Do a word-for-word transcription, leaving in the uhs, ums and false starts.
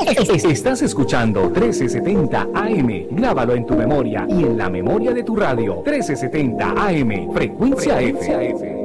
Estás escuchando trece setenta A M. Grábalo en tu memoria y en la memoria de tu radio. trece setenta A M. Frecuencia F.